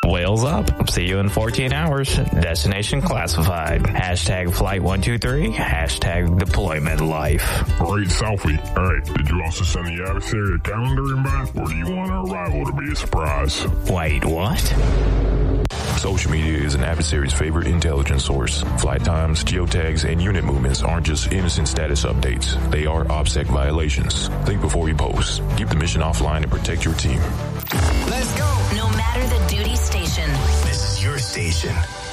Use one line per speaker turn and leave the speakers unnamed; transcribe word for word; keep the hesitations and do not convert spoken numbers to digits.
Whales up. See you in fourteen hours. Destination classified. Hashtag flight one two three. Hashtag deployment life.
Great selfie. Alright, did you also send the adversary a calendar invite, or do you want our arrival to be a surprise?
Wait, what?
Social media is an adversary's favorite intelligence source. Flight times, geotags, and unit movements aren't just innocent status updates. They are OPSEC violations. Think before you post. Keep the mission offline and protect your team.
Let's go.
No matter the duty station.
This is your station.